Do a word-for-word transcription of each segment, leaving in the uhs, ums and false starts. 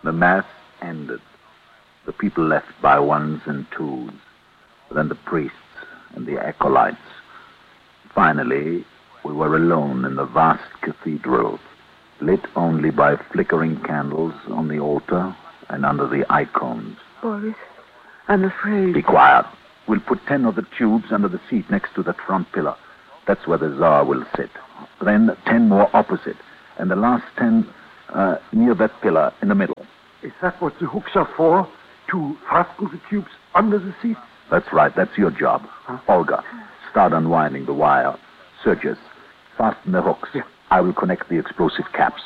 The mass ended. The people left by ones and twos. Then the priests and the acolytes. Finally, we were alone in the vast cathedral, lit only by flickering candles on the altar and under the icons. Boris, I'm afraid. Be quiet. We'll put ten of the tubes under the seat next to that front pillar. That's where the Tsar will sit. Then ten more opposite. And the last ten uh, near that pillar in the middle. Is that what the hooks are for? To fasten the tubes under the seats? That's right. That's your job. Huh? Olga, start unwinding the wire. Sergius, fasten the hooks. Yeah. I will connect the explosive caps.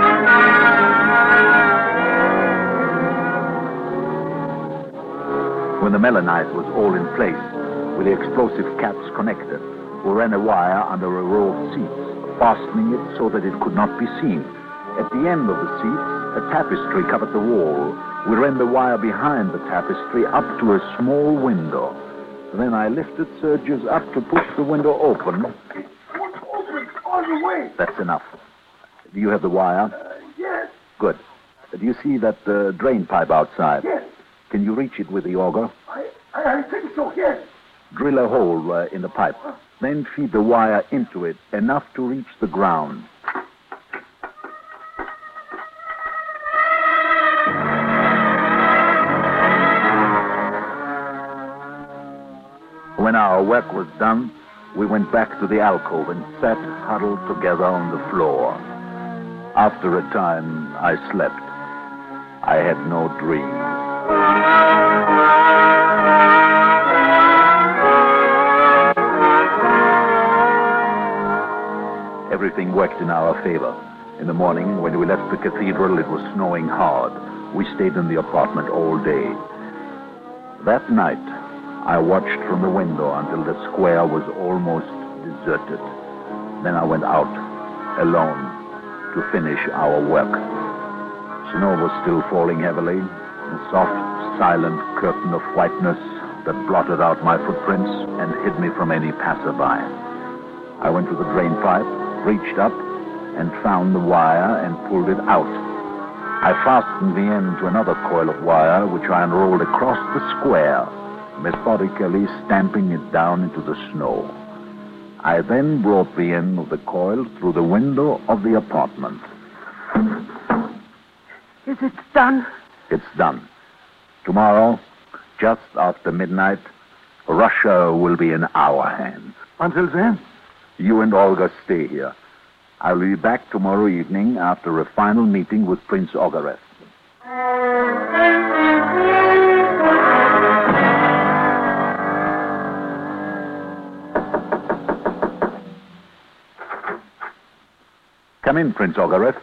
When the melanite was all in place, with the explosive caps connected, we ran a wire under a row of seats, fastening it so that it could not be seen. At the end of the seats, a tapestry covered the wall. We ran the wire behind the tapestry up to a small window. Then I lifted Sergius up to push the window open. It won't open all the way. That's enough. Do you have the wire? Uh, yes. Good. Do you see that uh, drain pipe outside? Yes. Can you reach it with the auger? I, I, I think so, yes. Drill a hole uh, in the pipe. Then feed the wire into it, enough to reach the ground. When our work was done, we went back to the alcove and sat huddled together on the floor. After a time, I slept. I had no dreams. Everything worked in our favor. In the morning, when we left the cathedral, it was snowing hard. We stayed in the apartment all day. That night, I watched from the window until the square was almost deserted. Then I went out, alone, to finish our work. Snow was still falling heavily, a soft, silent curtain of whiteness that blotted out my footprints and hid me from any passerby. I went to the drain pipe, reached up, and found the wire and pulled it out. I fastened the end to another coil of wire, which I unrolled across the square, methodically stamping it down into the snow. I then brought the end of the coil through the window of the apartment. Is it done? It's done. Tomorrow, just after midnight, Russia will be in our hands. Until then? You and Olga stay here. I will be back tomorrow evening after a final meeting with Prince Ogarev. Come in, Prince Ogarev.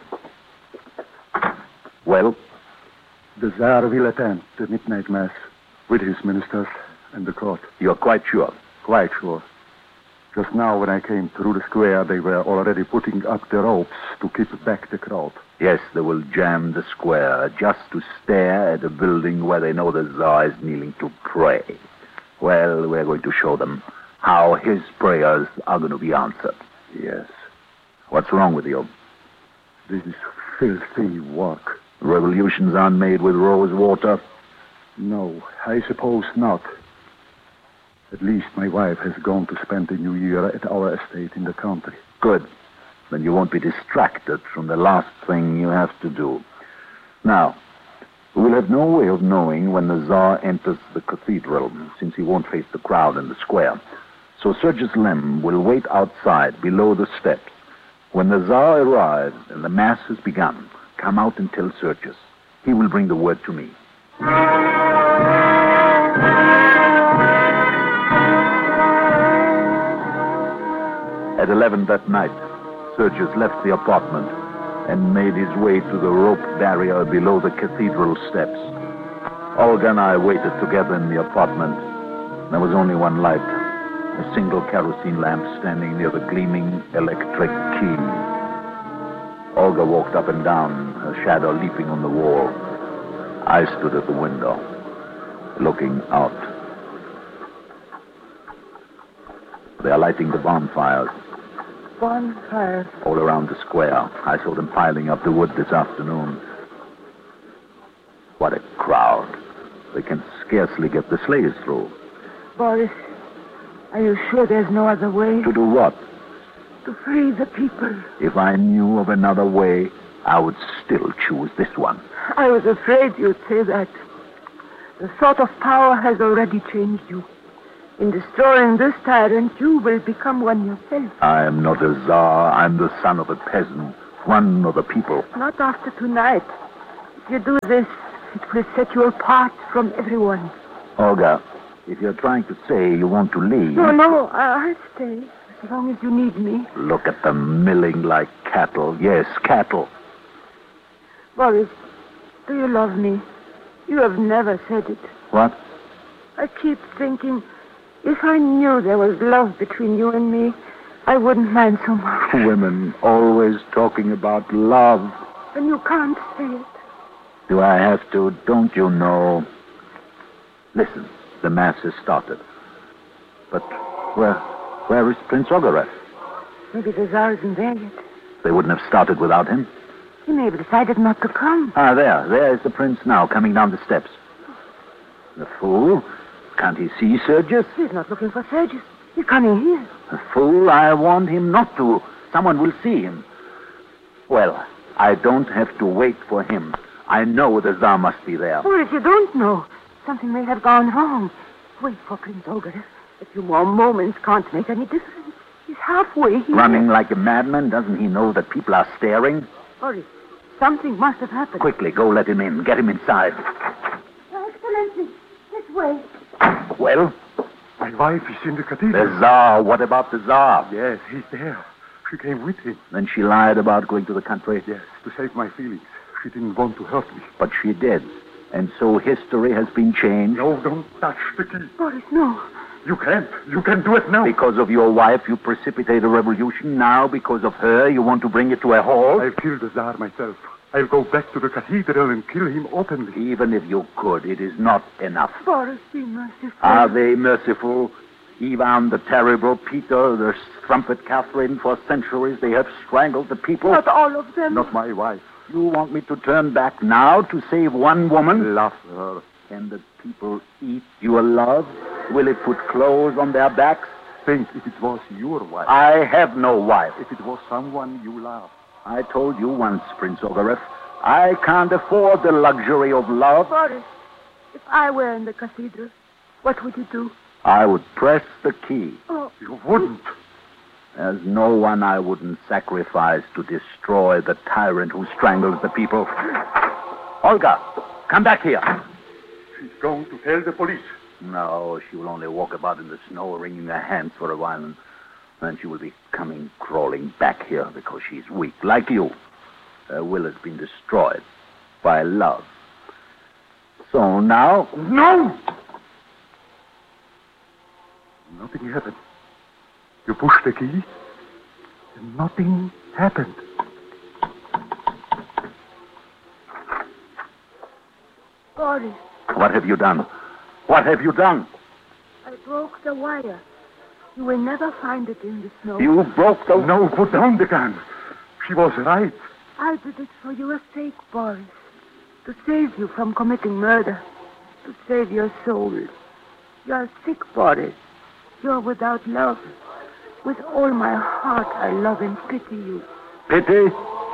Well? The Tsar will attend the midnight mass with his ministers and the court. You're quite sure? Quite sure. Just now, when I came through the square, they were already putting up the ropes to keep back the crowd. Yes, they will jam the square just to stare at a building where they know the Tsar is kneeling to pray. Well, we're going to show them how his prayers are going to be answered. Yes. What's wrong with you? This is filthy work. Revolutions aren't made with rose water? No, I suppose not. At least my wife has gone to spend the new year at our estate in the country. Good. Then you won't be distracted from the last thing you have to do. Now, we'll have no way of knowing when the Tsar enters the cathedral, since he won't face the crowd in the square. So Sergius Lem will wait outside, below the steps. When the Tsar arrives and the mass has begun, come out and tell Sergius. He will bring the word to me. At eleven that night, Sergius left the apartment and made his way to the rope barrier below the cathedral steps. Olga and I waited together in the apartment. There was only one light, a single kerosene lamp standing near the gleaming electric key. Olga walked up and down, her shadow leaping on the wall. I stood at the window, looking out. They are lighting the bonfires. Bonfires? All around the square. I saw them piling up the wood this afternoon. What a crowd. They can scarcely get the sleighs through. Boris, are you sure there's no other way? To do what? To free the people. If I knew of another way, I would still choose this one. I was afraid you'd say that. The thought of power has already changed you. In destroying this tyrant, you will become one yourself. I am not a czar. I'm the son of a peasant, one of the people. Not after tonight. If you do this, it will set you apart from everyone. Olga, if you're trying to say you want to leave... No, no, I- I'll stay as long as you need me. Look at them milling like cattle. Yes, cattle. Boris, do you love me? You have never said it. What? I keep thinking, if I knew there was love between you and me, I wouldn't mind so much. Women always talking about love. And you can't say it. Do I have to? Don't you know? Listen, the mass has started. But where, where is Prince Ogarev? Maybe the Tsar isn't there yet. They wouldn't have started without him. He may have decided not to come. Ah, there. There is the prince now, coming down the steps. The fool. Can't he see Sergius? He's not looking for Sergius. He's coming here. The fool. I warned him not to. Someone will see him. Well, I don't have to wait for him. I know the Tsar must be there. Or if you don't know, something may have gone wrong. Wait for Prince Ogarev. A few more moments can't make any difference. He's halfway here. Running like a madman. Doesn't he know that people are staring? Boris, something must have happened. Quickly, go let him in. Get him inside. Your Excellency, this way. Well? My wife is in the cathedral. The Tsar. What about the Tsar? Yes, he's there. She came with him. Then she lied about going to the country? Yes, to save my feelings. She didn't want to hurt me. But she did. And so history has been changed. No, don't touch the key. Boris, no. You can't. You can do it now. Because of your wife, you precipitate a revolution. Now, because of her, you want to bring it to a halt? I've killed the Tsar myself. I'll go back to the cathedral and kill him openly. Even if you could, it is not enough. Boris, be merciful. Are they merciful? Ivan the Terrible, Peter, the strumpet Catherine, for centuries they have strangled the people. Not all of them. Not my wife. You want me to turn back now to save one woman? Love her. Can the people eat your love? Will it put clothes on their backs? Think if it was your wife. I have no wife. If it was someone you love. I told you once, Prince Ogarev, I can't afford the luxury of love. Boris, if I were in the cathedral, what would you do? I would press the key. Oh, You wouldn't. There's no one I wouldn't sacrifice to destroy the tyrant who strangles the people. Olga, come back here. She's going to tell the police. No, she will only walk about in the snow, wringing her hands for a while, and then she will be coming crawling back here because she's weak, like you. Her will has been destroyed by love. So now... No! Nothing happened. You pushed the key, and nothing happened. Boris, What have you done? What have you done? I broke the wire. You will never find it in the snow. You broke the... No, put down the gun. She was right. I did it for your sake, Boris. To save you from committing murder. To save your soul. You're sick, Boris. You're without love. With all my heart, I love and pity you. Pity?